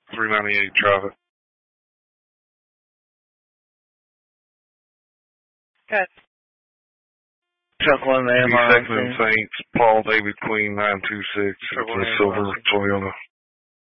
398 traffic. Good. Truck 1 MRI. 2nd and Saints, Paul David Queen 926. It's a silver Toyota.